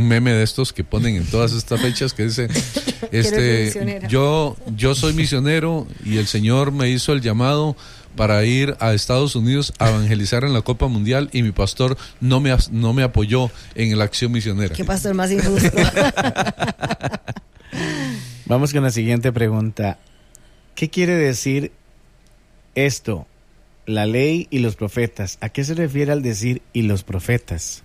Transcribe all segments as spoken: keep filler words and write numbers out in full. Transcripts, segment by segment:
meme de estos que ponen en todas estas fechas que dice, este, yo, yo soy misionero y el Señor me hizo el llamado para ir a Estados Unidos a evangelizar en la Copa Mundial y mi pastor no me, no me apoyó en la acción misionera. ¿Qué pastor más injusto? Vamos con la siguiente pregunta. ¿Qué quiere decir esto? La ley y los profetas. ¿A qué se refiere al decir y los profetas?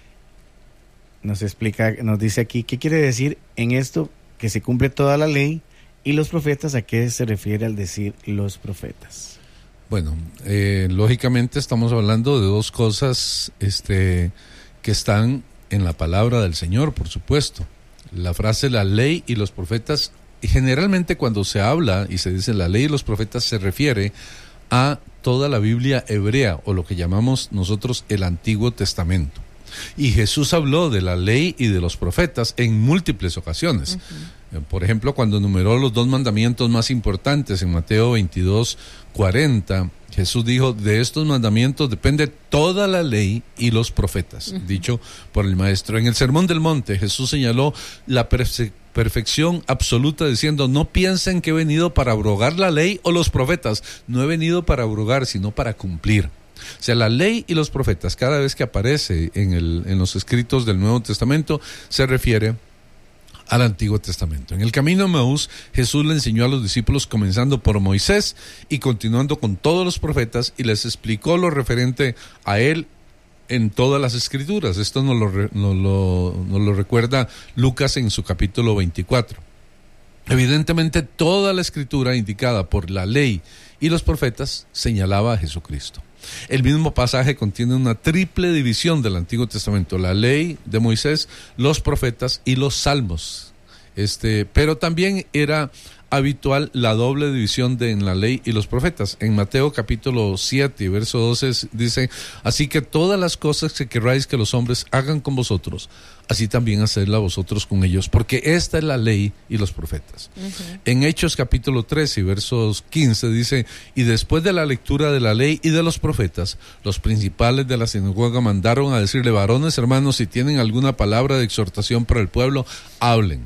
Nos explica, nos dice aquí, ¿qué quiere decir en esto que se cumple toda la ley y los profetas? ¿A qué se refiere al decir los profetas? Bueno, eh, lógicamente estamos hablando de dos cosas este, que están en la palabra del Señor, por supuesto. La frase la ley y los profetas, generalmente cuando se habla y se dice la ley y los profetas se refiere a toda la Biblia hebrea o lo que llamamos nosotros el Antiguo Testamento. Y Jesús habló de la ley y de los profetas en múltiples ocasiones. Uh-huh. Por ejemplo, cuando enumeró los dos mandamientos más importantes en Mateo veintidós, cuarenta, Jesús dijo, de estos mandamientos depende toda la ley y los profetas, uh-huh. dicho por el Maestro. En el Sermón del Monte, Jesús señaló la perfe- perfección absoluta diciendo, no piensen que he venido para abrogar la ley o los profetas. No he venido para abrogar, sino para cumplir. O sea, la ley y los profetas, cada vez que aparece en, el, en los escritos del Nuevo Testamento, se refiere al Antiguo Testamento. En el camino a Emaús, Jesús le enseñó a los discípulos comenzando por Moisés y continuando con todos los profetas y les explicó lo referente a él en todas las escrituras. Esto nos lo, nos lo, nos lo recuerda Lucas en su capítulo veinticuatro. Evidentemente, toda la escritura indicada por la ley y los profetas señalaba a Jesucristo. El mismo pasaje contiene una triple división del Antiguo Testamento, la ley de Moisés, los profetas y los salmos. Este, pero también era habitual la doble división de en la ley y los profetas. En Mateo capítulo siete, verso doce dice, así que todas las cosas que queráis que los hombres hagan con vosotros, así también hacedla vosotros con ellos, porque esta es la ley y los profetas. Uh-huh. En Hechos capítulo trece, versos quince dice, y después de la lectura de la ley y de los profetas, los principales de la sinagoga mandaron a decirle, varones hermanos, si tienen alguna palabra de exhortación para el pueblo, hablen.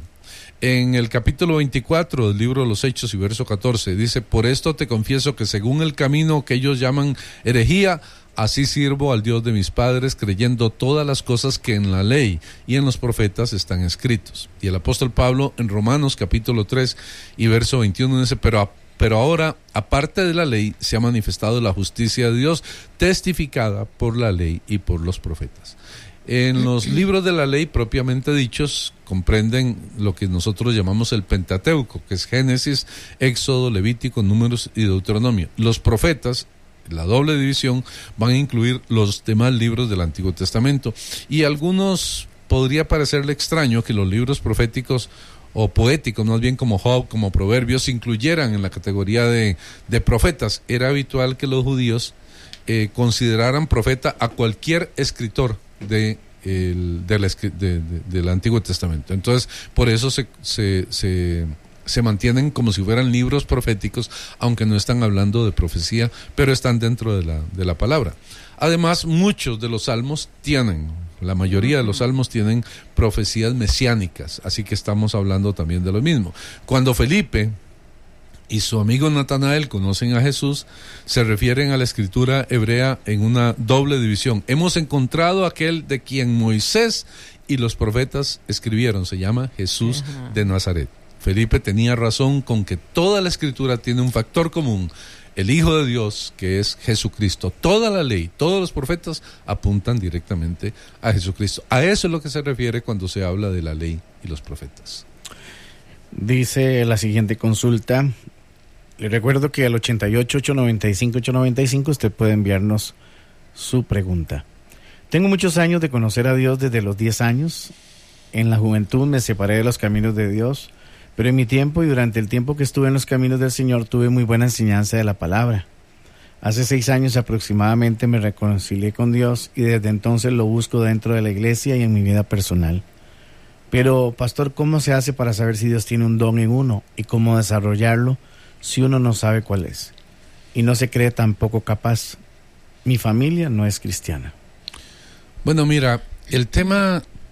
En el capítulo veinticuatro del libro de los Hechos y verso catorce dice, por esto te confieso que según el camino que ellos llaman herejía, así sirvo al Dios de mis padres, creyendo todas las cosas que en la ley y en los profetas están escritos. Y el apóstol Pablo en Romanos capítulo tres y verso veintiuno dice, pero a Pero ahora, aparte de la ley, se ha manifestado la justicia de Dios, testificada por la ley y por los profetas. En los libros de la ley propiamente dichos comprenden lo que nosotros llamamos el Pentateuco, que es Génesis, Éxodo, Levítico, Números y Deuteronomio. Los profetas, la doble división, van a incluir los demás libros del Antiguo Testamento. Y a algunos podría parecerle extraño que los libros proféticos o poéticos, más bien como Job, como Proverbios, se incluyeran en la categoría de, de profetas. Era habitual que los judíos eh, consideraran profeta a cualquier escritor de, el, de la, de, de, del Antiguo Testamento. Entonces, por eso se, se, se, se mantienen como si fueran libros proféticos, aunque no están hablando de profecía, pero están dentro de la, de la palabra. Además, muchos de los salmos tienen, la mayoría de los salmos tienen profecías mesiánicas, así que estamos hablando también de lo mismo. Cuando Felipe y su amigo Natanael conocen a Jesús, se refieren a la escritura hebrea en una doble división. Hemos encontrado aquel de quien Moisés y los profetas escribieron, se llama Jesús uh-huh. de Nazaret. Felipe tenía razón con que toda la escritura tiene un factor común, el Hijo de Dios, que es Jesucristo. Toda la ley, todos los profetas apuntan directamente a Jesucristo. A eso es lo que se refiere cuando se habla de la ley y los profetas. Dice la siguiente consulta. Le recuerdo que al ochenta y ocho, ochocientos noventa y cinco, ochocientos noventa y cinco usted puede enviarnos su pregunta. Tengo muchos años de conocer a Dios desde los diez años. En la juventud me separé de los caminos de Dios, pero en mi tiempo y durante el tiempo que estuve en los caminos del Señor tuve muy buena enseñanza de la palabra. Hace seis años aproximadamente me reconcilié con Dios y desde entonces lo busco dentro de la iglesia y en mi vida personal. Pero, pastor, ¿cómo se hace para saber si Dios tiene un don en uno y cómo desarrollarlo si uno no sabe cuál es y no se cree tampoco capaz? Mi familia no es cristiana. Bueno, mira, el tema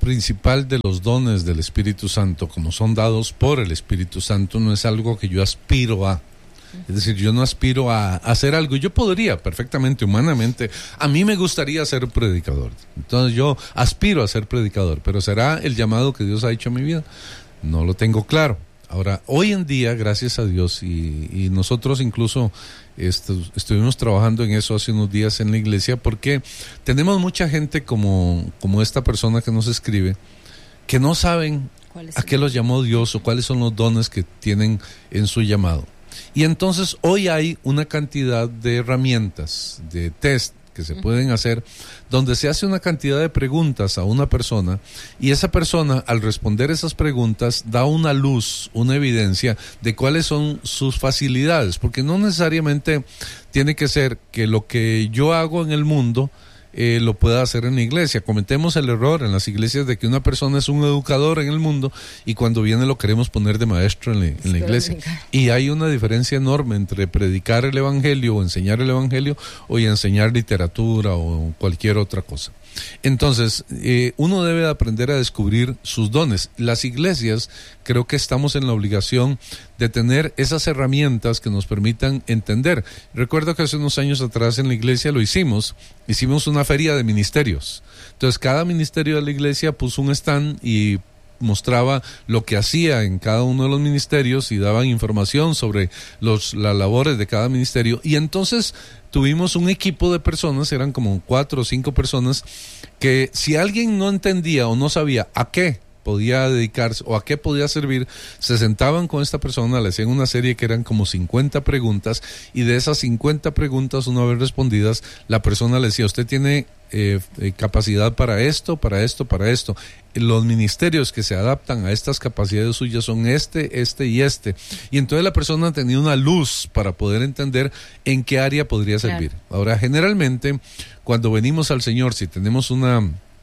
principal de los dones del Espíritu Santo, como son dados por el Espíritu Santo, no es algo que yo aspiro a. Es decir, yo no aspiro a hacer algo. Yo podría perfectamente, humanamente, a mí me gustaría ser predicador. Entonces yo aspiro a ser predicador, pero ¿será el llamado que Dios ha hecho a mi vida? No lo tengo claro. Ahora, hoy en día, gracias a Dios, y, y nosotros incluso estu, estuvimos trabajando en eso hace unos días en la iglesia, porque tenemos mucha gente como, como esta persona que nos escribe, que no saben a qué los llamó Dios o cuáles son los dones que tienen en su llamado. Y entonces hoy hay una cantidad de herramientas, de test que se pueden hacer, donde se hace una cantidad de preguntas a una persona y esa persona al responder esas preguntas da una luz, una evidencia de cuáles son sus facilidades, porque no necesariamente tiene que ser que lo que yo hago en el mundo Eh, lo pueda hacer en la iglesia. Cometemos el error en las iglesias de que una persona es un educador en el mundo y cuando viene lo queremos poner de maestro en la, en la iglesia. Y hay una diferencia enorme entre predicar el evangelio o enseñar el evangelio o enseñar literatura o cualquier otra cosa. Entonces, eh, uno debe aprender a descubrir sus dones. Las iglesias, creo que estamos en la obligación de tener esas herramientas que nos permitan entender. Recuerdo que hace unos años atrás en la iglesia lo hicimos, hicimos una feria de ministerios. Entonces, cada ministerio de la iglesia puso un stand y mostraba lo que hacía en cada uno de los ministerios y daban información sobre los, las labores de cada ministerio. Y entonces tuvimos un equipo de personas, eran como cuatro o cinco personas, que si alguien no entendía o no sabía a qué podía dedicarse o a qué podía servir, se sentaban con esta persona, le hacían una serie que eran como cincuenta preguntas y de esas cincuenta preguntas, una vez respondidas, la persona le decía, usted tiene eh, eh, capacidad para esto, para esto, para esto. Los ministerios que se adaptan a estas capacidades suyas son este, este y este. Y entonces la persona tenía una luz para poder entender en qué área podría servir. Claro. Ahora, generalmente, cuando venimos al Señor, si tenemos una...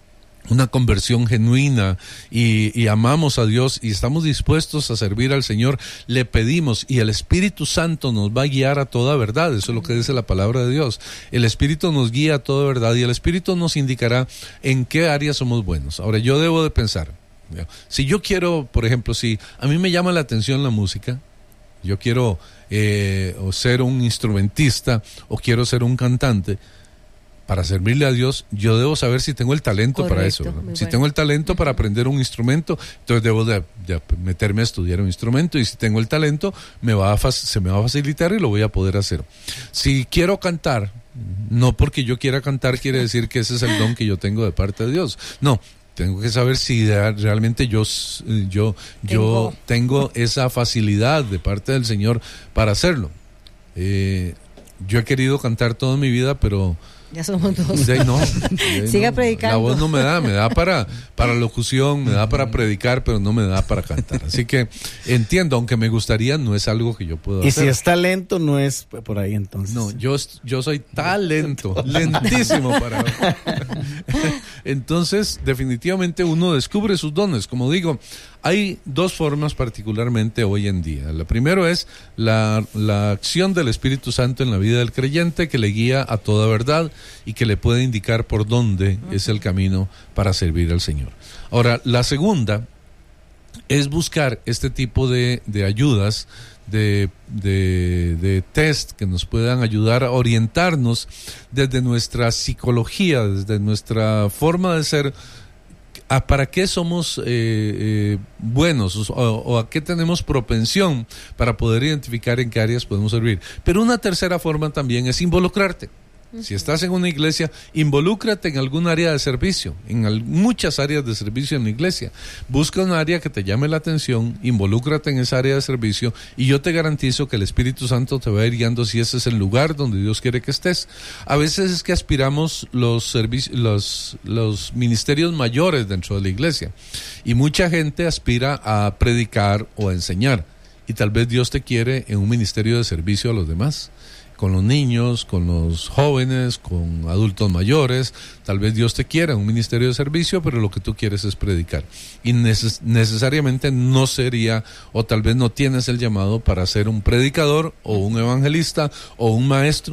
una conversión genuina y, y amamos a Dios y estamos dispuestos a servir al Señor, le pedimos y el Espíritu Santo nos va a guiar a toda verdad. Eso es lo que dice la palabra de Dios. El Espíritu nos guía a toda verdad y el Espíritu nos indicará en qué área somos buenos. Ahora, yo debo de pensar, si yo quiero, por ejemplo, si a mí me llama la atención la música, yo quiero eh, o ser un instrumentista o quiero ser un cantante, para servirle a Dios, yo debo saber si tengo el talento. Correcto, para eso, ¿no? Si bueno. tengo el talento para aprender un instrumento, entonces debo de, de meterme a estudiar un instrumento, y si tengo el talento, me va a, se me va a facilitar y lo voy a poder hacer. Si quiero cantar, no porque yo quiera cantar quiere decir que ese es el don que yo tengo de parte de Dios. No, tengo que saber si realmente yo, yo, yo tengo esa facilidad de parte del Señor para hacerlo. Eh, yo he querido cantar toda mi vida, pero ya somos dos. De ahí no, de ahí Siga no. predicando. La voz no me da, me da para, para locución, me da para predicar, pero no me da para cantar. Así que entiendo, aunque me gustaría, no es algo que yo puedo y hacer. Y si es talento, no es por ahí entonces. No, yo, yo soy talento, lentísimo para... Entonces, definitivamente uno descubre sus dones. Como digo, hay dos formas particularmente hoy en día. La primera es la, la acción del Espíritu Santo en la vida del creyente, que le guía a toda verdad y que le puede indicar por dónde uh-huh. es el camino para servir al Señor. Ahora, la segunda es buscar este tipo de, de ayudas, de, de, de test que nos puedan ayudar a orientarnos desde nuestra psicología, desde nuestra forma de ser, a para qué somos eh, eh, buenos o, o a qué tenemos propensión para poder identificar en qué áreas podemos servir. Pero una tercera forma también es involucrarte. Si estás en una iglesia, involúcrate en algún área de servicio, en al, muchas áreas de servicio en la iglesia. Busca un área que te llame la atención, involúcrate en esa área de servicio y yo te garantizo que el Espíritu Santo te va a ir guiando si ese es el lugar donde Dios quiere que estés. A veces es que aspiramos los, servici- los, los ministerios mayores dentro de la iglesia y mucha gente aspira a predicar o a enseñar y tal vez Dios te quiere en un ministerio de servicio a los demás, con los niños, con los jóvenes, con adultos mayores. Tal vez Dios te quiera en un ministerio de servicio, pero lo que tú quieres es predicar. Y neces- necesariamente no sería, o tal vez no tienes el llamado para ser un predicador, o un evangelista, o un maestro.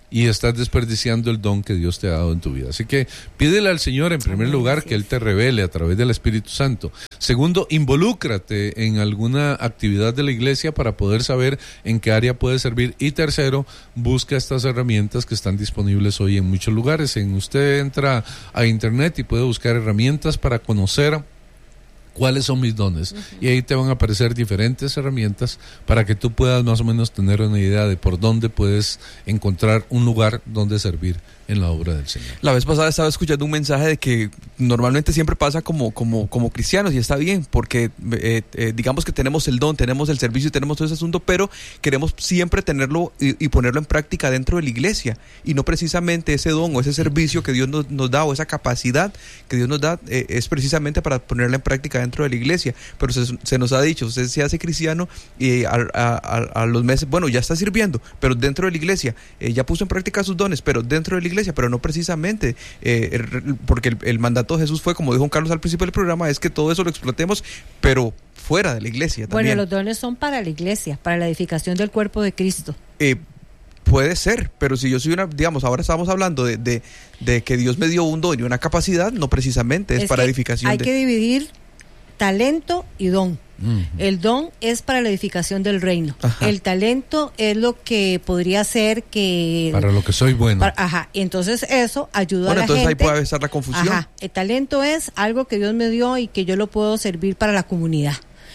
y estás desperdiciando el don que Dios te ha dado en tu vida. Así que pídele al Señor en primer lugar que Él te revele a través del Espíritu Santo. Segundo, involúcrate en alguna actividad de la iglesia para poder saber en qué área puedes servir. Y tercero, busca estas herramientas que están disponibles hoy en muchos lugares. En usted entra a internet y puede buscar herramientas para conocer cuáles son mis dones, uh-huh. y ahí te van a aparecer diferentes herramientas para que tú puedas más o menos tener una idea de por dónde puedes encontrar un lugar donde servir en la obra del Señor. La vez pasada estaba escuchando un mensaje de que normalmente siempre pasa como, como, como cristianos, y está bien, porque eh, eh, digamos que tenemos el don, tenemos el servicio y tenemos todo ese asunto, pero queremos siempre tenerlo y, y ponerlo en práctica dentro de la iglesia, y no precisamente ese don o ese servicio que Dios nos, nos da, o esa capacidad que Dios nos da, eh, es precisamente para ponerla en práctica dentro de la iglesia. Pero se, se nos ha dicho, usted se hace cristiano y a, a, a, a los meses, bueno, ya está sirviendo, pero dentro de la iglesia, eh, ya puso en práctica sus dones, pero dentro de la iglesia, pero no precisamente, eh, porque el, el mandato de Jesús fue, como dijo Juan Carlos al principio del programa, es que todo eso lo explotemos, pero fuera de la iglesia también. Bueno, los dones son para la iglesia, para la edificación del cuerpo de Cristo. Eh, puede ser, pero si yo soy una, digamos, ahora estamos hablando de, de, de que Dios me dio un don y una capacidad, no precisamente es, es para edificación. Hay de... que dividir talento y don. Uh-huh. El don es para la edificación del reino. Ajá. El talento es lo que podría ser que... Para lo que soy bueno. Para, ajá, entonces eso ayuda bueno, a la entonces gente. Ahí puede estar la confusión. Ajá, el talento es algo que Dios me dio y que yo lo puedo servir para la comunidad.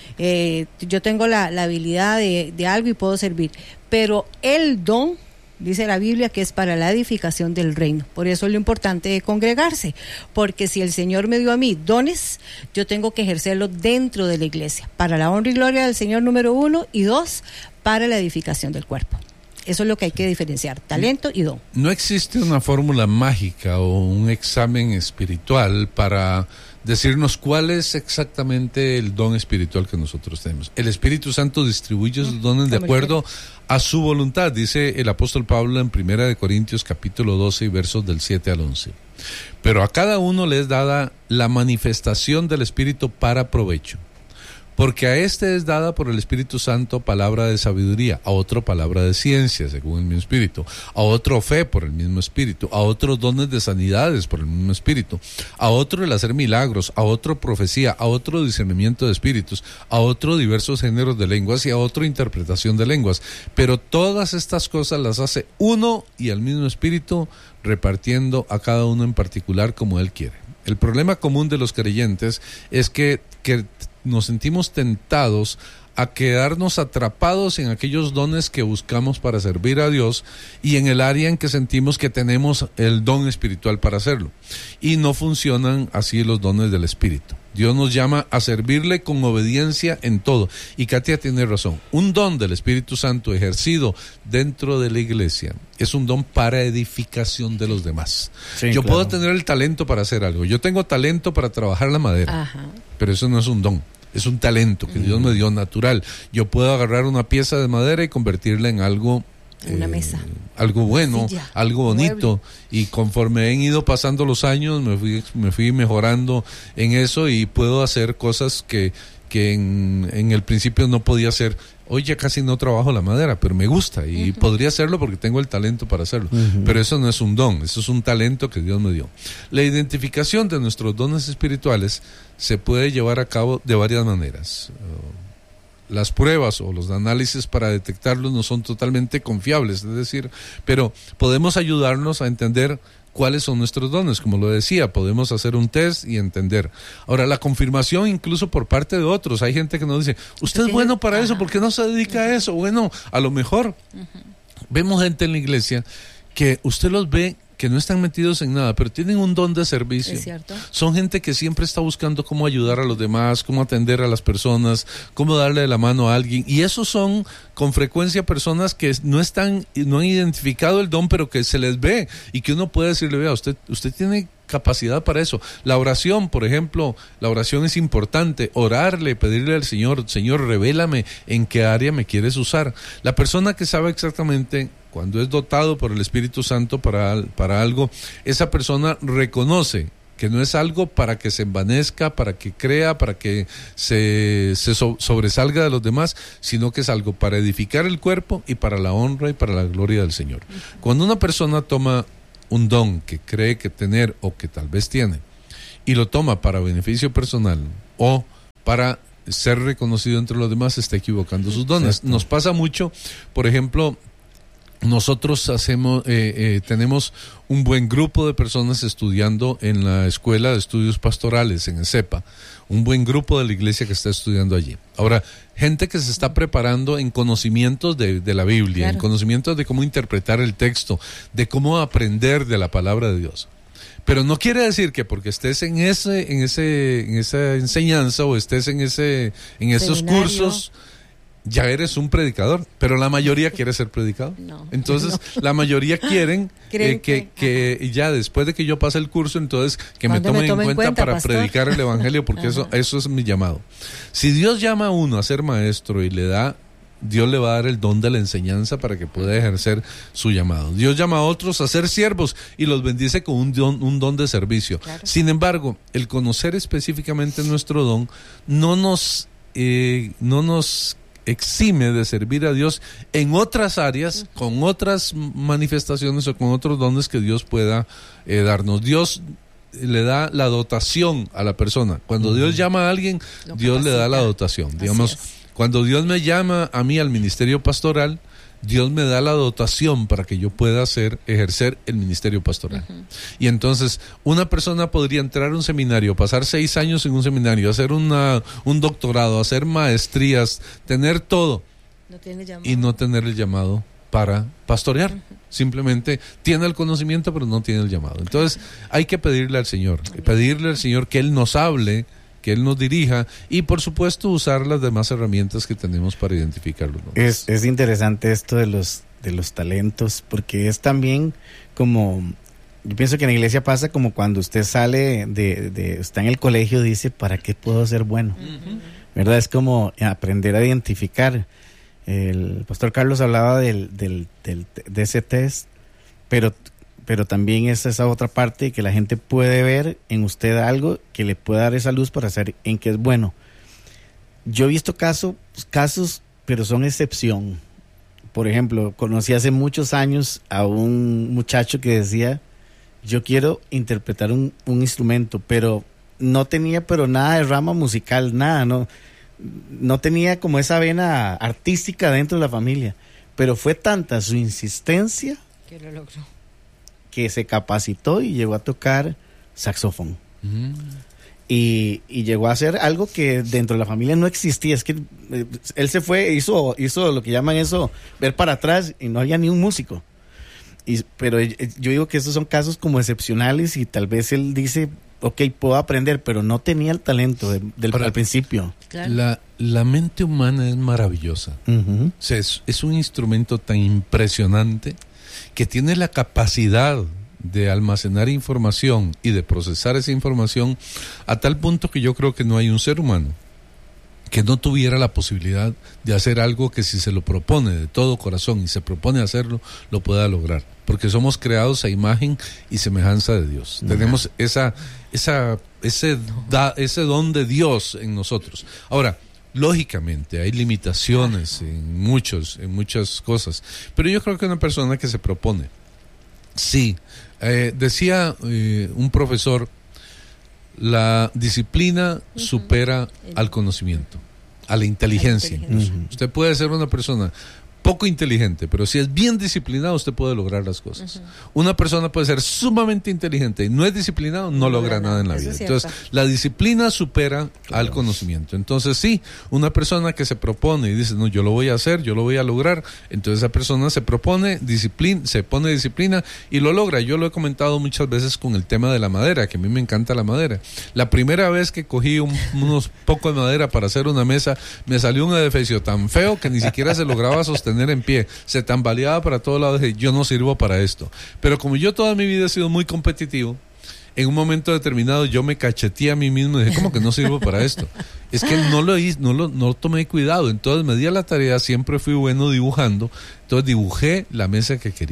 Eh, yo tengo la, la habilidad de, de algo y puedo servir. Pero el don, dice la Biblia, que es para la edificación del reino. Por eso es lo importante de congregarse, porque si el Señor me dio a mí dones, yo tengo que ejercerlos dentro de la iglesia, para la honra y gloria del Señor, número uno, y dos, para la edificación del cuerpo. Eso es lo que hay que diferenciar, talento y don. No existe una fórmula mágica o un examen espiritual para decirnos cuál es exactamente el don espiritual que nosotros tenemos. El Espíritu Santo distribuye sus dones de acuerdo a su voluntad, dice el apóstol Pablo en Primera de Corintios capítulo doce y versos del siete al once. Pero a cada uno le es dada la manifestación del Espíritu para provecho. Porque a este es dada por el Espíritu Santo palabra de sabiduría, a otro palabra de ciencia, según el mismo Espíritu, a otro fe por el mismo Espíritu, a otros dones de sanidades por el mismo Espíritu, a otro el hacer milagros, a otro profecía, a otro discernimiento de espíritus, a otro diversos géneros de lenguas y a otro interpretación de lenguas. Pero todas estas cosas las hace uno y el mismo Espíritu, repartiendo a cada uno en particular como Él quiere. El problema común de los creyentes es que, que nos sentimos tentados a quedarnos atrapados en aquellos dones que buscamos para servir a Dios y en el área en que sentimos que tenemos el don espiritual para hacerlo. Y no funcionan así los dones del Espíritu. Dios nos llama a servirle con obediencia en todo. Y Katia tiene razón. Un don del Espíritu Santo ejercido dentro de la iglesia es un don para edificación de los demás. Sí, Yo claro. puedo tener el talento para hacer algo. Yo tengo talento para trabajar la madera. Ajá. Pero eso no es un don. Es un talento que Dios me dio natural. Yo puedo agarrar una pieza de madera y convertirla en algo... Una eh, mesa. Algo bueno, Silla, algo bonito. Mueble. Y conforme han ido pasando los años, me fui, me fui mejorando en eso y puedo hacer cosas que, que en, en el principio no podía hacer. Hoy ya casi no trabajo la madera, pero me gusta y uh-huh. podría hacerlo porque tengo el talento para hacerlo. Uh-huh. Pero eso no es un don, eso es un talento que Dios me dio. La identificación de nuestros dones espirituales se puede llevar a cabo de varias maneras. Uh, las pruebas o los análisis para detectarlos no son totalmente confiables, es decir, pero podemos ayudarnos a entender cuáles son nuestros dones. Como lo decía, podemos hacer un test y entender. Ahora, la confirmación incluso por parte de otros. Hay gente que nos dice, usted es bueno para eso, ¿por qué no se dedica a eso? Bueno, a lo mejor vemos gente en la iglesia que usted los ve que no están metidos en nada, pero tienen un don de servicio. Es cierto. Son gente que siempre está buscando cómo ayudar a los demás, cómo atender a las personas, cómo darle la mano a alguien. Y esos son con frecuencia personas que no están, no han identificado el don, pero que se les ve y que uno puede decirle, vea, usted, usted tiene capacidad para eso. La oración, por ejemplo, la oración es importante. Orarle, pedirle al Señor, Señor, revélame en qué área me quieres usar. La persona que sabe exactamente cuando es dotado por el Espíritu Santo para, para algo, esa persona reconoce que no es algo para que se envanezca, para que crea, para que se, se so, sobresalga de los demás, sino que es algo para edificar el cuerpo y para la honra y para la gloria del Señor. Cuando una persona toma un don que cree que tener o que tal vez tiene y lo toma para beneficio personal o para ser reconocido entre los demás, está equivocando sus dones. Exacto. Nos pasa mucho, por ejemplo, nosotros hacemos, eh, eh, tenemos un buen grupo de personas estudiando en la Escuela de Estudios Pastorales, en ESEPA, un buen grupo de la iglesia que está estudiando allí. Ahora, gente que se está preparando en conocimientos de, de la Biblia, claro. en conocimientos de cómo interpretar el texto, de cómo aprender de la palabra de Dios. Pero no quiere decir que porque estés en ese, en ese, en esa enseñanza o estés en ese, en esos Seminario. cursos, ya eres un predicador, pero la mayoría quiere ser predicador. No, entonces, no. la mayoría quieren eh, que, que, que ya después de que yo pase el curso, entonces que me tomen, me tomen en cuenta, cuenta para pastor? predicar el evangelio, porque eso, eso es mi llamado. Si Dios llama a uno a ser maestro y le da, Dios le va a dar el don de la enseñanza para que pueda ejercer su llamado. Dios llama a otros a ser siervos y los bendice con un don, un don de servicio. Claro. Sin embargo, el conocer específicamente nuestro don no nos, eh, no nos exime de servir a Dios en otras áreas, uh-huh. con otras manifestaciones o con otros dones que Dios pueda eh, darnos. Dios le da la dotación a la persona. Cuando uh-huh. Dios llama a alguien, Lo Dios capacita. le da la dotación. Digamos, cuando Dios me llama a mí al ministerio pastoral, Dios me da la dotación para que yo pueda hacer, ejercer el ministerio pastoral. Uh-huh. Y entonces, una persona podría entrar a un seminario, pasar seis años en un seminario, hacer una, un doctorado, hacer maestrías, tener todo, no tiene y no tener el llamado para pastorear. Uh-huh. Simplemente tiene el conocimiento, pero no tiene el llamado. Entonces, hay que pedirle al Señor, pedirle al Señor que Él nos hable, que Él nos dirija y por supuesto usar las demás herramientas que tenemos para identificarlo. Es, es interesante esto de los, de los talentos, porque es también como, yo pienso que en la iglesia pasa como cuando usted sale de, de está en el colegio, dice, ¿para qué puedo ser bueno? Uh-huh. ¿Verdad? Es como aprender a identificar. El pastor Carlos hablaba del, del, del, de ese test, pero pero también es esa otra parte que la gente puede ver en usted algo que le pueda dar esa luz para saber en qué es bueno. Yo he visto caso, casos, pero son excepción. Por ejemplo, conocí hace muchos años a un muchacho que decía, yo quiero interpretar un, un instrumento, pero no tenía pero nada de rama musical, nada, no, no tenía como esa vena artística dentro de la familia, pero fue tanta su insistencia que lo logró, que se capacitó y llegó a tocar saxofón. Mm. Y, y llegó a hacer algo que dentro de la familia no existía. Es que eh, él se fue, hizo, hizo lo que llaman eso, ver para atrás, y no había ni un músico. Y, pero eh, yo digo que esos son casos como excepcionales y tal vez él dice, ok, puedo aprender, pero no tenía el talento de, del, Ahora, al principio. Claro. La, la mente humana es maravillosa. Uh-huh. O sea, es, es un instrumento tan impresionante que tiene la capacidad de almacenar información y de procesar esa información a tal punto que yo creo que no hay un ser humano que no tuviera la posibilidad de hacer algo que si se lo propone de todo corazón y se propone hacerlo, lo pueda lograr, porque somos creados a imagen y semejanza de Dios. Uh-huh. Tenemos esa, esa, ese, da, ese don de Dios en nosotros. Ahora, lógicamente hay limitaciones en muchos, en muchas cosas, pero yo creo que una persona que se propone, sí, eh, decía eh, un profesor, la disciplina uh-huh. supera al conocimiento, a la inteligencia. La inteligencia. Uh-huh. Usted puede ser una persona poco inteligente, pero si es bien disciplinado, usted puede lograr las cosas. Uh-huh. Una persona puede ser sumamente inteligente y no es disciplinado, no, no logra nada en la vida. Entonces, la disciplina supera claro. al conocimiento. Entonces, sí, una persona que se propone y dice, no, yo lo voy a hacer, yo lo voy a lograr, entonces esa persona se propone, disciplina, se pone disciplina y lo logra. Yo lo he comentado muchas veces con el tema de la madera, que a mí me encanta la madera. La primera vez que cogí un, unos pocos de madera para hacer una mesa, me salió un edificio tan feo que ni siquiera se lograba sostener en pie, se tambaleaba para todos lados y yo no sirvo para esto. Pero como yo toda mi vida he sido muy competitivo, en un momento determinado yo me cacheteé a mí mismo y dije, ¿cómo que no sirvo para esto? Es que no lo hice, no lo no tomé cuidado, entonces me di a la tarea, siempre fui bueno dibujando, entonces dibujé la mesa que quería.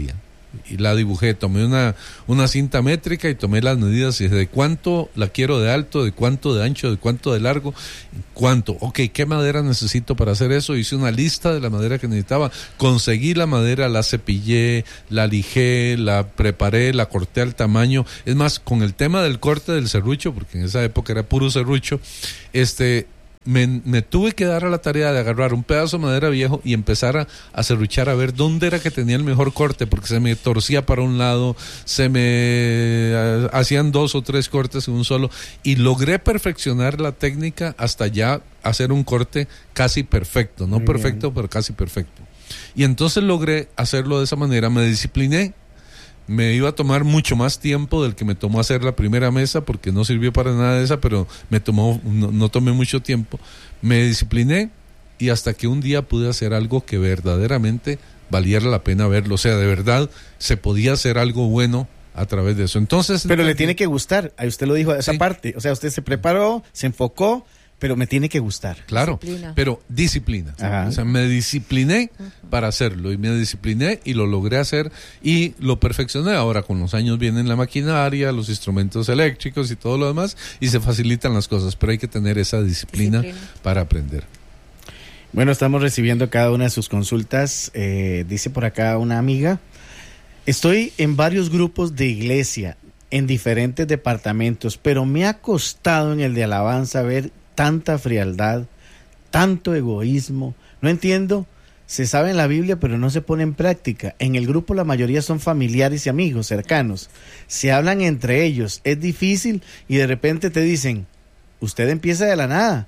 y la dibujé, tomé una, una cinta métrica y tomé las medidas y de cuánto la quiero de alto, de cuánto de ancho, de cuánto de largo, cuánto, ok, ¿qué madera necesito para hacer eso? Hice una lista de la madera que necesitaba, conseguí la madera, la cepillé, la lijé, la preparé, la corté al tamaño. Es más, con el tema del corte del serrucho, porque en esa época era puro serrucho, este... Me, me tuve que dar a la tarea de agarrar un pedazo de madera viejo y empezar a, a serruchar, a ver dónde era que tenía el mejor corte, porque se me torcía para un lado, se me uh, hacían dos o tres cortes en un solo, y logré perfeccionar la técnica hasta ya hacer un corte casi perfecto, no Muy perfecto, bien. pero casi perfecto. Y entonces logré hacerlo de esa manera, me discipliné. Me iba a tomar mucho más tiempo del que me tomó hacer la primera mesa, porque no sirvió para nada de esa, pero me tomó, no, no tomé mucho tiempo. Me discipliné y hasta que un día pude hacer algo que verdaderamente valiera la pena verlo. O sea, de verdad se podía hacer algo bueno a través de eso. Entonces, pero le tiene que gustar. Ahí usted lo dijo, esa sí. parte. O sea, usted se preparó, se enfocó, pero me tiene que gustar. Claro, disciplina. pero disciplina. Ajá. O sea, me discipliné uh-huh. para hacerlo y me discipliné y lo logré hacer y lo perfeccioné. Ahora con los años vienen la maquinaria, los instrumentos eléctricos y todo lo demás y se facilitan las cosas, pero hay que tener esa disciplina, disciplina. para aprender. Bueno, estamos recibiendo cada una de sus consultas. Eh, dice por acá una amiga, estoy en varios grupos de iglesia en diferentes departamentos, pero me ha costado en el de alabanza ver tanta frialdad, tanto egoísmo. No entiendo, se sabe en la Biblia pero no se pone en práctica. En el grupo la mayoría son familiares y amigos cercanos, se hablan entre ellos, es difícil y de repente te dicen, usted empieza de la nada.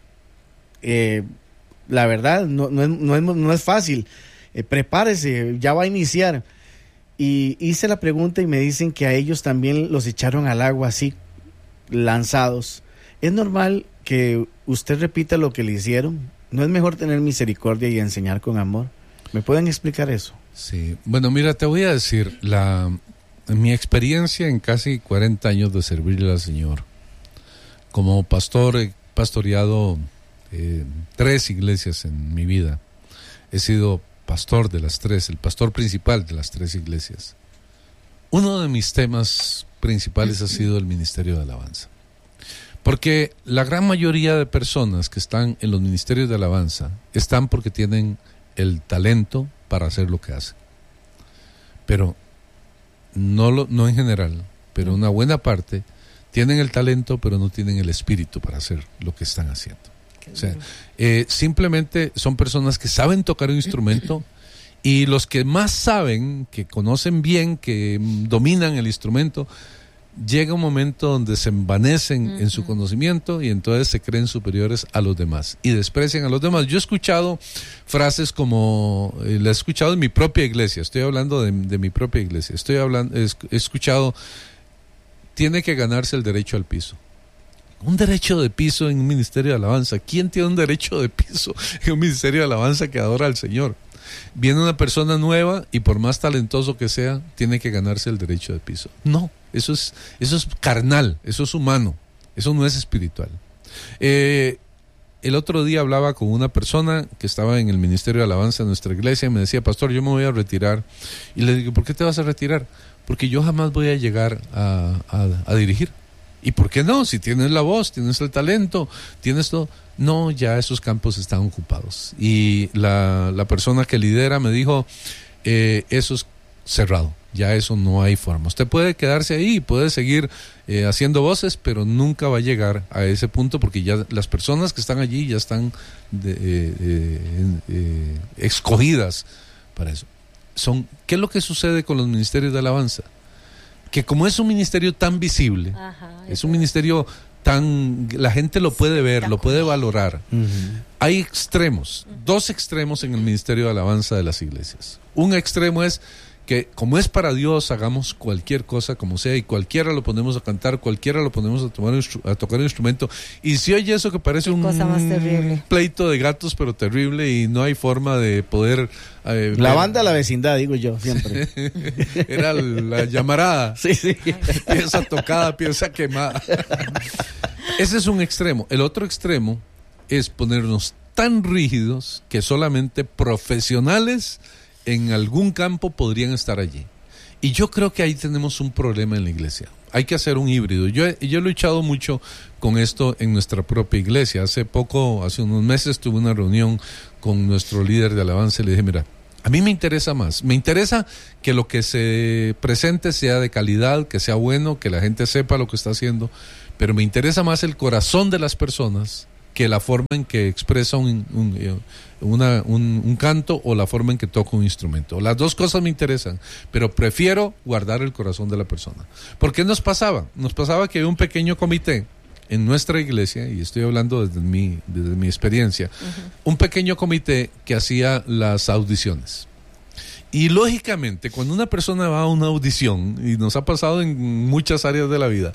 Eh, la verdad no, no, es, no, es, no es fácil, eh, prepárese, ya va a iniciar. Y hice la pregunta y me dicen que a ellos también los echaron al agua así, lanzados. ¿Es normal que usted repita lo que le hicieron? ¿No es mejor tener misericordia y enseñar con amor? ¿Me pueden explicar eso? Sí, bueno, mira, te voy a decir, la, mi experiencia en casi cuarenta años de servirle al Señor. Como pastor, he pastoreado eh, tres iglesias en mi vida. He sido pastor de las tres, el pastor principal de las tres iglesias. Uno de mis temas principales ha sido el ministerio de alabanza. Porque la gran mayoría de personas que están en los ministerios de alabanza están porque tienen el talento para hacer lo que hacen. Pero no, lo, no en general, pero una buena parte tienen el talento pero no tienen el espíritu para hacer lo que están haciendo. O sea, eh, simplemente son personas que saben tocar un instrumento y los que más saben, que conocen bien, que dominan el instrumento, llega un momento donde se envanecen uh-huh. en su conocimiento y entonces se creen superiores a los demás y desprecian a los demás. Yo he escuchado frases como, eh, la he escuchado en mi propia iglesia, estoy hablando de, de mi propia iglesia, estoy hablando, he, he escuchado, tiene que ganarse el derecho al piso. Un derecho de piso en un ministerio de alabanza. ¿Quién tiene un derecho de piso en un ministerio de alabanza que adora al Señor? Viene una persona nueva y por más talentoso que sea, tiene que ganarse el derecho de piso. No, eso es, eso es carnal, eso es humano, eso no es espiritual. Eh, el otro día hablaba con una persona que estaba en el ministerio de alabanza de nuestra iglesia y me decía, pastor, yo me voy a retirar. Y le digo, ¿por qué te vas a retirar? Porque yo jamás voy a llegar a, a, a dirigir. ¿Y por qué no? Si tienes la voz, tienes el talento, tienes todo. No, ya esos campos están ocupados. Y la, la persona que lidera me dijo, eh, eso es cerrado, ya eso no hay forma. Usted puede quedarse ahí, puede seguir eh, haciendo voces, pero nunca va a llegar a ese punto porque ya las personas que están allí ya están de, eh, eh, eh, escogidas para eso. Son, ¿qué es lo que sucede con los ministerios de alabanza? Que como es un ministerio tan visible, Ajá, es un ministerio tan, la gente lo puede ver, lo puede valorar. Uh-huh. Hay extremos, uh-huh. dos extremos en el ministerio de alabanza de las iglesias. Un extremo es que como es para Dios, hagamos cualquier cosa como sea y cualquiera lo ponemos a cantar, cualquiera lo ponemos a, tomar, a tocar un instrumento. Y si oye eso que parece un pleito de gatos, pero terrible y no hay forma de poder... Eh, la banda de la vecindad, digo yo, siempre. Era la llamarada. Sí, sí. Pieza tocada, pieza quemada. Ese es un extremo. El otro extremo es ponernos tan rígidos que solamente profesionales en algún campo podrían estar allí. Y yo creo que ahí tenemos un problema en la iglesia. Hay que hacer un híbrido. Yo he, yo he luchado mucho con esto en nuestra propia iglesia. Hace poco, hace unos meses, tuve una reunión con nuestro líder de alabanza y le dije, mira, a mí me interesa más. Me interesa que lo que se presente sea de calidad, que sea bueno, que la gente sepa lo que está haciendo, pero me interesa más el corazón de las personas que la forma en que expresa un, un, una, un, un canto o la forma en que toca un instrumento. Las dos cosas me interesan, pero prefiero guardar el corazón de la persona. ¿Por qué nos pasaba? Nos pasaba que había un pequeño comité en nuestra iglesia, y estoy hablando desde mi, desde mi experiencia, uh-huh. un pequeño comité que hacía las audiciones. Y lógicamente, cuando una persona va a una audición, y nos ha pasado en muchas áreas de la vida,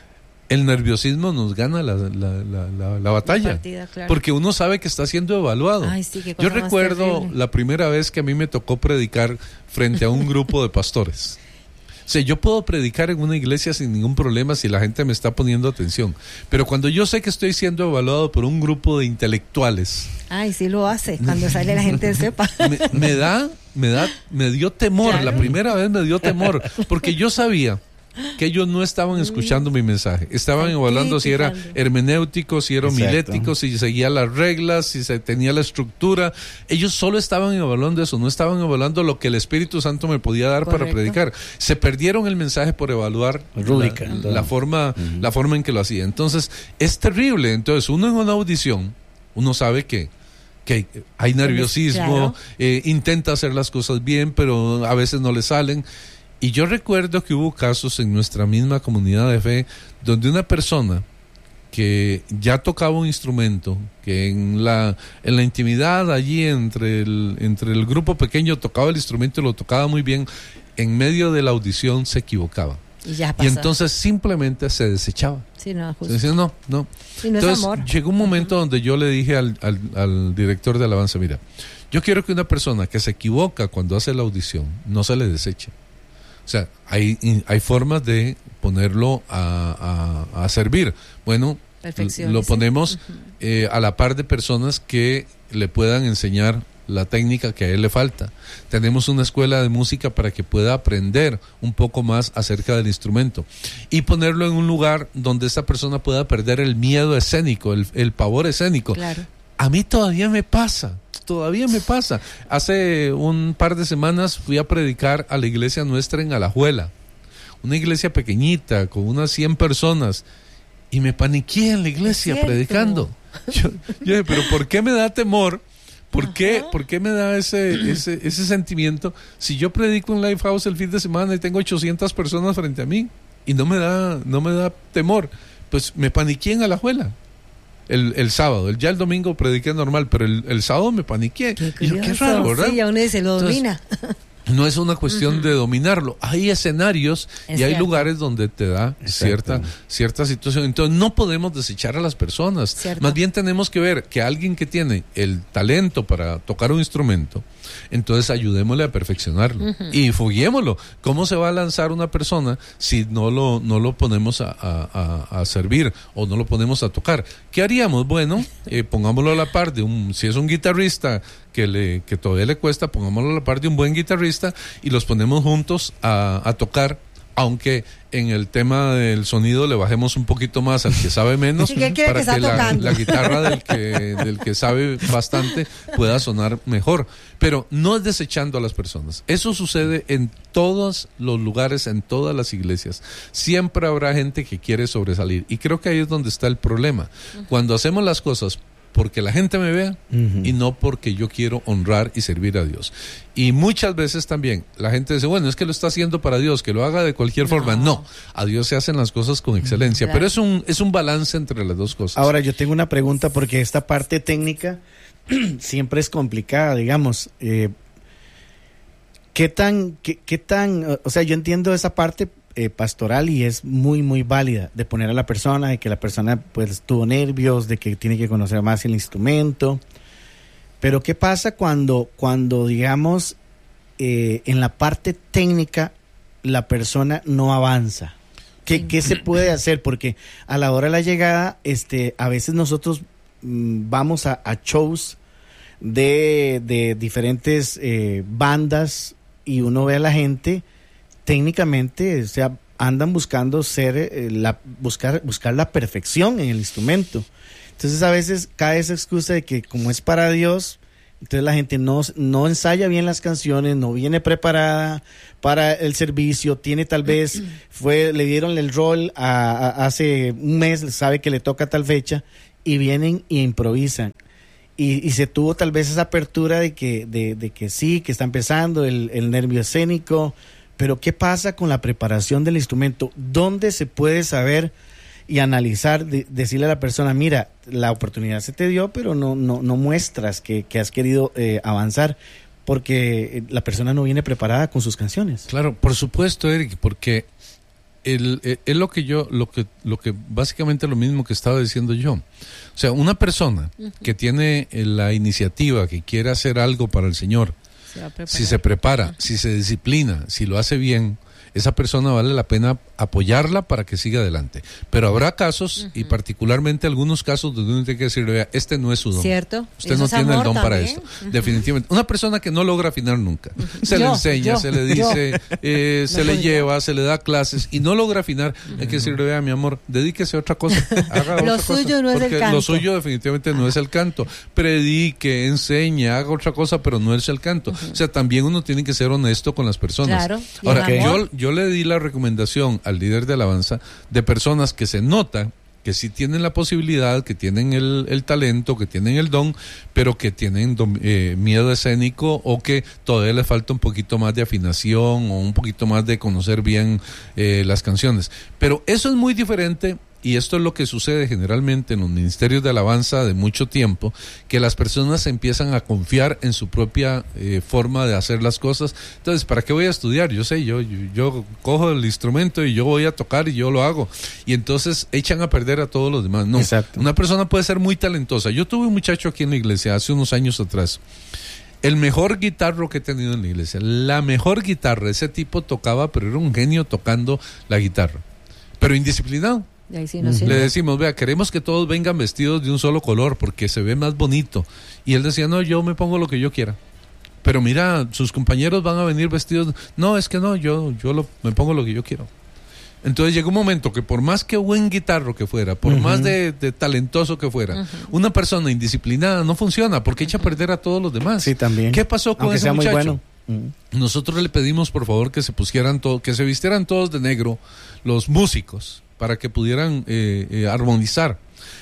el nerviosismo nos gana la, la, la, la, la batalla, la partida, claro. Porque uno sabe que está siendo evaluado. Ay, sí, qué cosa Yo recuerdo más la primera vez que a mí me tocó predicar frente a un grupo de pastores. O sea, yo puedo predicar en una iglesia sin ningún problema si la gente me está poniendo atención. Pero cuando yo sé que estoy siendo evaluado por un grupo de intelectuales... Ay, sí lo hace, cuando sale la gente sepa. Me, me da, me da, me dio temor, claro. La primera vez me dio temor, porque yo sabía que ellos no estaban escuchando mi mensaje, estaban evaluando si era hermenéutico, si era homilético, si seguía las reglas, si se tenía la estructura. Ellos solo estaban evaluando eso, no estaban evaluando lo que el Espíritu Santo me podía dar. Correcto. Para predicar. Se perdieron el mensaje por evaluar Rúbrica, la, la forma, uh-huh. la forma en que lo hacía. Entonces, es terrible. Entonces, uno en una audición, uno sabe que que hay nerviosismo, claro. eh, intenta hacer las cosas bien, pero a veces no le salen. Y yo recuerdo que hubo casos en nuestra misma comunidad de fe donde una persona que ya tocaba un instrumento, que en la en la intimidad allí entre el, entre el grupo pequeño tocaba el instrumento y lo tocaba muy bien, en medio de la audición se equivocaba. Y, ya y entonces simplemente se desechaba. Sí, no, justo. Decía, no, no. Sí, no. Entonces es amor. Llegó un momento uh-huh. donde yo le dije al, al, al director de alabanza, mira, yo quiero que una persona que se equivoca cuando hace la audición no se le deseche. O sea, hay, hay formas de ponerlo a, a, a servir. Bueno, lo ponemos uh-huh. eh, a la par de personas que le puedan enseñar la técnica que a él le falta. Tenemos una escuela de música para que pueda aprender un poco más acerca del instrumento y ponerlo en un lugar donde esta persona pueda perder el miedo escénico, el, el pavor escénico. Claro. A mí todavía me pasa. Todavía me pasa. Hace un par de semanas fui a predicar a la iglesia nuestra en Alajuela, una iglesia pequeñita con unas cien personas, y me paniqué en la iglesia predicando. Yo, yo dije, pero ¿por qué me da temor? ¿Por qué, ¿por qué me da ese, ese, ese sentimiento si yo predico en Lifehouse el fin de semana y tengo ochocientas personas frente a mí y no me da, no me da temor? Pues me paniqué en Alajuela. El, el sábado, el, ya el domingo prediqué normal, pero el, el sábado me paniqué. Qué, y yo, qué raro, ¿verdad? Sí, ya uno dice, lo domina. Entonces, no es una cuestión uh-huh. de dominarlo. Hay escenarios es y hay cierto. lugares donde te da cierta, cierta situación. Entonces no podemos desechar a las personas. Cierto. Más bien tenemos que ver que alguien que tiene el talento para tocar un instrumento, entonces ayudémosle a perfeccionarlo. Uh-huh. Y foguémoslo. ¿Cómo se va a lanzar una persona si no lo, no lo ponemos a, a, a, a servir o no lo ponemos a tocar? ¿Qué haríamos? Bueno, eh, pongámoslo a la par de un, si es un guitarrista que le que todavía le cuesta, pongámoslo a la par de un buen guitarrista y los ponemos juntos a, a tocar, aunque en el tema del sonido le bajemos un poquito más al que sabe menos ¿Y qué quiere para que, que la, tocando? la guitarra del que del que sabe bastante pueda sonar mejor. Pero no es desechando a las personas. Eso sucede en todos los lugares, en todas las iglesias. Siempre habrá gente que quiere sobresalir y creo que ahí es donde está el problema. Cuando hacemos las cosas porque la gente me vea uh-huh. y no porque yo quiero honrar y servir a Dios. Y muchas veces también la gente dice, bueno, es que lo está haciendo para Dios, que lo haga de cualquier no. forma. No, a Dios se hacen las cosas con excelencia, claro. pero es un, es un balance entre las dos cosas. Ahora, yo tengo una pregunta porque esta parte técnica siempre es complicada, digamos. Eh, ¿Qué tan, qué, qué tan, o sea, yo entiendo esa parte Eh, pastoral y es muy muy válida de poner a la persona, de que la persona pues tuvo nervios, de que tiene que conocer más el instrumento, pero ¿qué pasa cuando cuando digamos eh, en la parte técnica la persona no avanza? ¿Qué, qué se puede hacer? Porque a la hora de la llegada este a veces nosotros mmm, vamos a, a shows de, de diferentes eh, bandas y uno ve a la gente técnicamente, o sea, andan buscando ser, eh, la, buscar, buscar la perfección en el instrumento. Entonces a veces cae esa excusa de que como es para Dios, entonces la gente no, no ensaya bien las canciones, no viene preparada para el servicio, tiene tal vez, fue le dieron el rol a, a, hace un mes, sabe que le toca tal fecha, y vienen y improvisan. Y, y se tuvo tal vez esa apertura de que, de, de que sí, que está empezando el, el nervio escénico, pero ¿qué pasa con la preparación del instrumento? ¿Dónde se puede saber y analizar, de, decirle a la persona, mira, la oportunidad se te dio, pero no, no, no muestras que, que has querido eh, avanzar, porque la persona no viene preparada con sus canciones? Claro, por supuesto, Eric, porque el, el, es lo que yo, lo que, lo que básicamente lo mismo que estaba diciendo yo. O sea, una persona uh-huh. que tiene la iniciativa, que quiere hacer algo para el Señor, se si se prepara, uh-huh. si se disciplina, si lo hace bien, esa persona vale la pena apoyarla para que siga adelante. Pero habrá casos, uh-huh. y particularmente algunos casos donde uno tiene que decirle, vea, este no es su don. ¿Cierto? Usted no tiene el don también para esto. Uh-huh. Definitivamente. Una persona que no logra afinar nunca. Uh-huh. Se yo, le enseña, yo, se le dice, eh, se le lleva, se le da clases y no logra afinar. Uh-huh. Hay que decirle, vea, mi amor, dedíquese a otra cosa. Haga lo otra suyo cosa, no es el canto. Lo suyo definitivamente uh-huh. no es el canto. Predique, enseñe, haga otra cosa, pero no es el canto. Uh-huh. O sea, también uno tiene que ser honesto con las personas. Claro. Ahora, yo, yo le di la recomendación al líder de alabanza de personas que se nota que sí tienen la posibilidad, que tienen el, el talento, que tienen el don, pero que tienen eh, miedo escénico o que todavía les falta un poquito más de afinación o un poquito más de conocer bien eh, las canciones. Pero eso es muy diferente. Y esto es lo que sucede generalmente en los ministerios de alabanza de mucho tiempo, que las personas empiezan a confiar en su propia eh, forma de hacer las cosas. Entonces, ¿para qué voy a estudiar? Yo sé, yo, yo, yo cojo el instrumento y yo voy a tocar y yo lo hago. Y entonces echan a perder a todos los demás. No, exacto. Una persona puede ser muy talentosa. Yo tuve un muchacho aquí en la iglesia hace unos años atrás. El mejor guitarro que he tenido en la iglesia. La mejor guitarra. Ese tipo tocaba, pero era un genio tocando la guitarra. Pero indisciplinado. Ahí sí, no uh-huh. Le decimos, vea, queremos que todos vengan vestidos de un solo color porque se ve más bonito. Y él decía, no, yo me pongo lo que yo quiera. Pero mira, sus compañeros van a venir vestidos. No, es que no, yo, yo lo, me pongo lo que yo quiero. Entonces llegó un momento que por más que buen guitarro que fuera, por uh-huh. más de, de talentoso que fuera, uh-huh. una persona indisciplinada no funciona porque uh-huh. echa a perder a todos los demás. Sí, también. ¿Qué pasó con Aunque ese sea muchacho? Muy bueno. Uh-huh. Nosotros le pedimos por favor que se pusieran todo, que se vistieran todos de negro, los músicos, para que pudieran eh, eh, armonizar.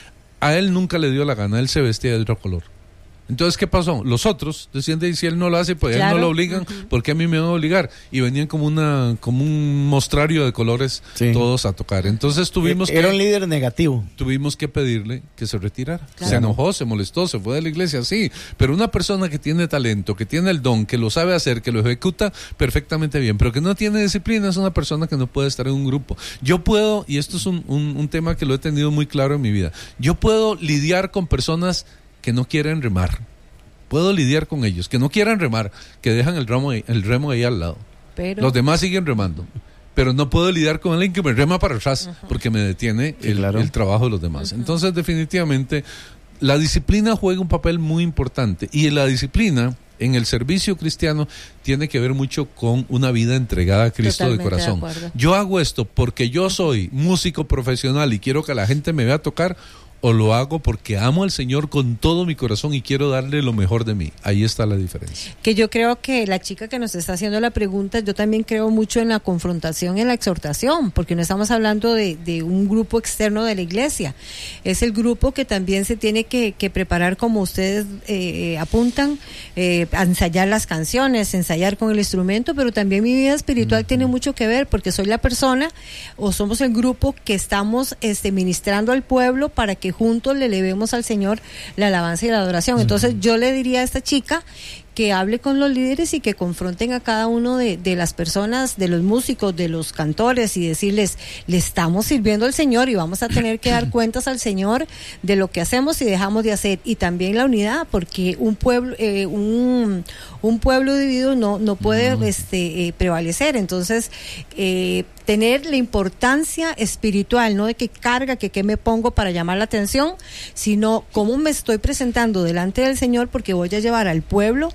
A él nunca le dio la gana, él se vestía de otro color. Entonces, ¿qué pasó? Los otros decían, de, si él no lo hace, pues claro. él no lo obligan, uh-huh. ¿por qué a mí me van a obligar? Y venían como una como un mostrario de colores sí. todos a tocar. Entonces tuvimos Era que... un líder negativo. Tuvimos que pedirle que se retirara. Claro. Se enojó, se molestó, se fue de la iglesia, sí. Pero una persona que tiene talento, que tiene el don, que lo sabe hacer, que lo ejecuta perfectamente bien, pero que no tiene disciplina, es una persona que no puede estar en un grupo. Yo puedo, y esto es un, un, un tema que lo he tenido muy claro en mi vida, yo puedo lidiar con personas que no quieren remar. Puedo lidiar con ellos, que no quieran remar, que dejan el remo, el remo ahí al lado. Pero... Los demás siguen remando. Pero no puedo lidiar con alguien que me rema para atrás, uh-huh. porque me detiene sí, el, claro. el trabajo de los demás. Uh-huh. Entonces, definitivamente, la disciplina juega un papel muy importante. Y la disciplina en el servicio cristiano tiene que ver mucho con una vida entregada a Cristo Totalmente de corazón. De yo hago esto porque yo soy músico profesional y quiero que la gente me vea tocar, o lo hago porque amo al Señor con todo mi corazón y quiero darle lo mejor de mí. Ahí está la diferencia. Que yo creo que la chica que nos está haciendo la pregunta, yo también creo mucho en la confrontación y en la exhortación, porque no estamos hablando de, de un grupo externo de la iglesia. Es el grupo que también se tiene que, que preparar, como ustedes eh, apuntan, eh, a ensayar las canciones, ensayar con el instrumento, pero también mi vida espiritual uh-huh. tiene mucho que ver, porque soy la persona o somos el grupo que estamos este, ministrando al pueblo para que juntos le elevemos al Señor la alabanza y la adoración. Entonces yo le diría a esta chica que hable con los líderes y que confronten a cada uno de, de las personas, de los músicos, de los cantores, y decirles, le estamos sirviendo al Señor y vamos a tener que dar cuentas al Señor de lo que hacemos y dejamos de hacer. Y también la unidad, porque un pueblo eh, un, un pueblo dividido no, no puede no. Este, eh, prevalecer. Entonces, eh, tener la importancia espiritual, no de qué carga, que qué me pongo para llamar la atención, sino cómo me estoy presentando delante del Señor, porque voy a llevar al pueblo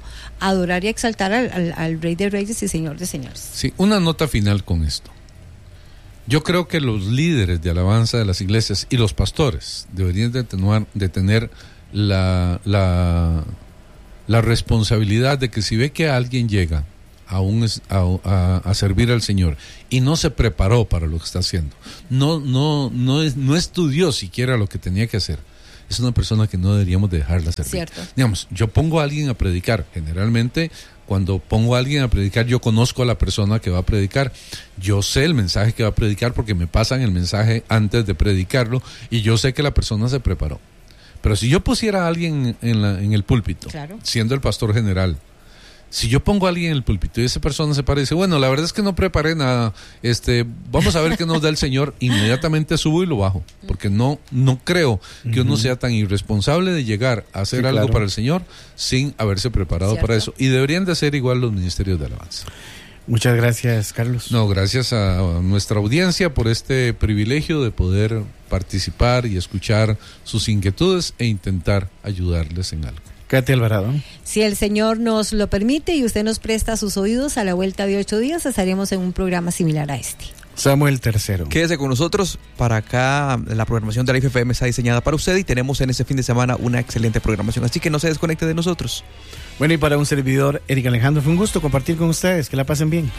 adorar y exaltar al, al, al Rey de Reyes y Señor de Señores. Sí, una nota final con esto. Yo creo que los líderes de alabanza de las iglesias y los pastores deberían de tener, de tener la, la, la responsabilidad de que si ve que alguien llega a, un, a, a, a servir al Señor y no se preparó para lo que está haciendo, no, no, no, es, no estudió siquiera lo que tenía que hacer, es una persona que no deberíamos de dejarla servir. Cierto. Digamos, yo pongo a alguien a predicar, generalmente cuando pongo a alguien a predicar, yo conozco a la persona que va a predicar, yo sé el mensaje que va a predicar porque me pasan el mensaje antes de predicarlo y yo sé que la persona se preparó. Pero si yo pusiera a alguien en, la, en el púlpito, claro, siendo el pastor general, si yo pongo a alguien en el púlpito y esa persona se para y dice, bueno, la verdad es que no preparé nada, este, vamos a ver qué nos da el Señor, inmediatamente subo y lo bajo, porque no, no creo que uno sea tan irresponsable de llegar a hacer sí, algo claro. para el Señor sin haberse preparado ¿Cierto? Para eso. Y deberían de hacer igual los ministerios de alabanza. Muchas gracias, Carlos. No, gracias a nuestra audiencia por este privilegio de poder participar y escuchar sus inquietudes e intentar ayudarles en algo. Katy Alvarado. Si el Señor nos lo permite y usted nos presta sus oídos, a la vuelta de ocho días estaremos en un programa similar a este. Samuel Tercero. Quédese con nosotros. Para acá la programación de la Life F M está diseñada para usted y tenemos en este fin de semana una excelente programación, así que no se desconecte de nosotros. Bueno, y para un servidor, Eric Alejandro, fue un gusto compartir con ustedes. Que la pasen bien.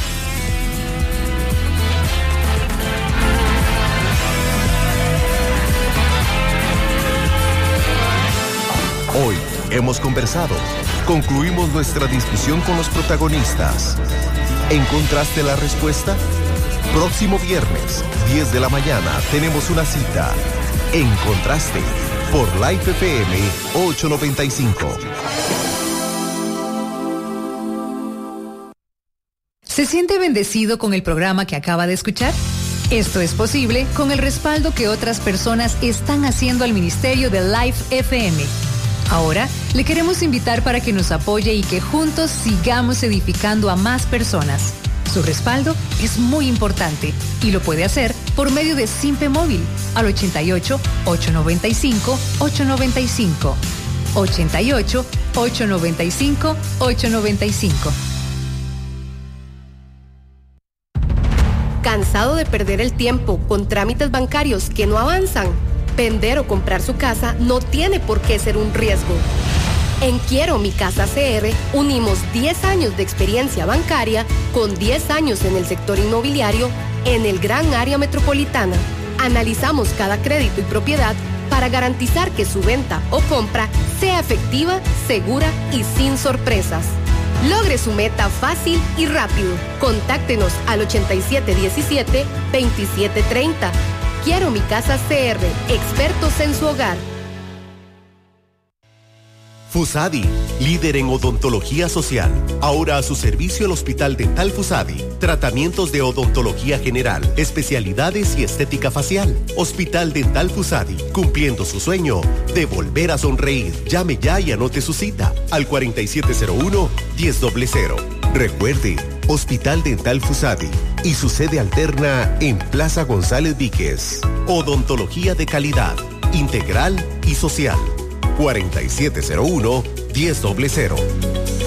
Hoy hemos conversado, concluimos nuestra discusión con los protagonistas. ¿Encontraste la respuesta? Próximo viernes, diez de la mañana, tenemos una cita. Encontraste por Life F M ochocientos noventa y cinco. ¿Se siente bendecido con el programa que acaba de escuchar? Esto es posible con el respaldo que otras personas están haciendo al ministerio de Life F M. Ahora, le queremos invitar para que nos apoye y que juntos sigamos edificando a más personas. Su respaldo es muy importante y lo puede hacer por medio de Simpe Móvil al ochenta y ocho, ochocientos noventa y cinco, ochocientos noventa y cinco. ochenta y ocho, ochocientos noventa y cinco, ochocientos noventa y cinco. ¿Cansado de perder el tiempo con trámites bancarios que no avanzan? Vender o comprar su casa no tiene por qué ser un riesgo. En Quiero Mi Casa C R unimos diez años de experiencia bancaria con diez años en el sector inmobiliario en el gran área metropolitana. Analizamos cada crédito y propiedad para garantizar que su venta o compra sea efectiva, segura y sin sorpresas. Logre su meta fácil y rápido. Contáctenos al ochenta y siete diecisiete, veintisiete treinta. Quiero Mi Casa C R, expertos en su hogar. Fusadi, líder en odontología social. Ahora a su servicio el Hospital Dental Fusadi. Tratamientos de odontología general, especialidades y estética facial. Hospital Dental Fusadi, cumpliendo su sueño de volver a sonreír. Llame ya y anote su cita al cuarenta y siete cero uno, diez cero cero. Recuerde, Hospital Dental Fusadi y su sede alterna en Plaza González Víquez. Odontología de calidad, integral y social. cuarenta y siete cero uno, diez cero cero.